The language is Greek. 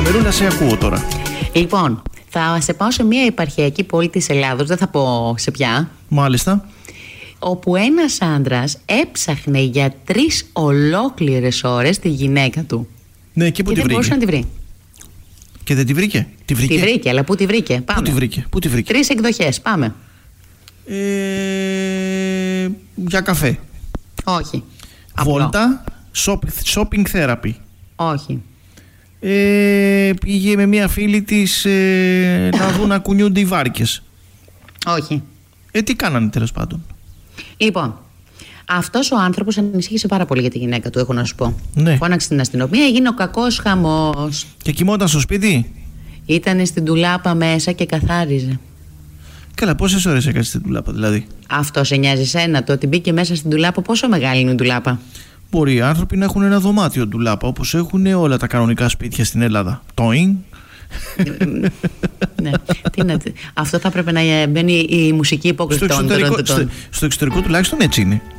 Μερούλα, σε ακούω τώρα. Λοιπόν, θα σε πάω σε μια επαρχιακή πόλη της Ελλάδος, δεν θα πω σε ποια. Μάλιστα. Όπου ένας άντρας έψαχνε για 3 ολόκληρες ώρες τη γυναίκα του. Ναι, και πού τη βρήκε? Δεν μπορούσε να τη βρει. Και δεν τη βρήκε? Τη βρήκε, αλλά πού τη βρήκε? Πάμε. Πού τη βρήκε? 3 εκδοχές, πάμε. Για καφέ. Όχι. Βόλτα, shopping therapy. Όχι. Πήγε με μια φίλη της να δουν να κουνιούνται οι βάρκες. Όχι. Τι κάνανε τέλος πάντων? Λοιπόν, αυτός ο άνθρωπος ανησύχησε πάρα πολύ για τη γυναίκα του, έχω να σου πω. Ναι. Φώναξε την αστυνομία, έγινε ο κακός χαμός. Και κοιμόταν στο σπίτι? Ήτανε στην ντουλάπα μέσα και καθάριζε. Καλά, πόσες ώρες έκανες στην ντουλάπα δηλαδή? Αυτό σε νοιάζει σένα, το ότι μπήκε μέσα στην ντουλάπα? Πόσο μεγάλη είναι η ντουλάπα? Μπορεί οι άνθρωποι να έχουν ένα δωμάτιο ντουλάπα, όπως έχουν όλα τα κανονικά σπίτια στην Ελλάδα. Τόιν. Ναι. Αυτό θα έπρεπε να μπαίνει η μουσική υπόκριση των. Στο εξωτερικό τουλάχιστον έτσι είναι.